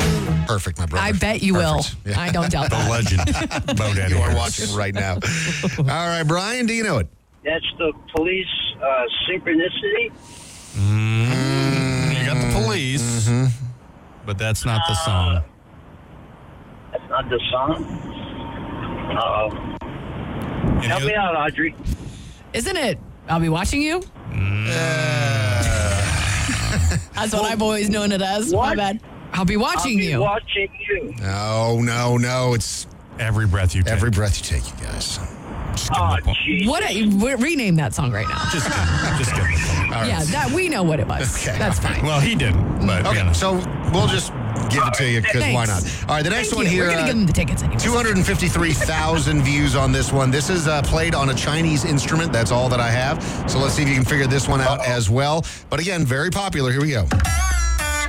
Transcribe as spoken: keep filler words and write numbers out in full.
Perfect, my brother. I bet you Perfect. will. Yeah. I don't doubt The that. legend, Bo Daddy You are Harris. watching right now. All right, Brian, do you know it? That's the Police uh, Synchronicity. Mm, you got the Police, Mm-hmm. but that's not the song. That's not the song. Uh-oh. Any Help oth- me out, Audrey. Isn't it? I'll be watching you. That's what I've always known it as. My What? bad. I'll be watching I'll be you. watching you. No, no, no. It's Every breath you take. every breath you take, you guys. Just give Oh, him the point. jeez. What? A, w- rename that song right now. Just give him, just give him the point. All right. Yeah, that we know what it was. Okay. That's fine. Well, he didn't, but Okay, you know. so we'll just give it to you because why not? Thanks. All right, the next Thank one you. here. We're gonna uh, give them the tickets anyway. two hundred fifty-three thousand views on this one. This is uh, played on a Chinese instrument. That's all that I have. So let's see if you can figure this one out as well. But again, very popular. Here we go.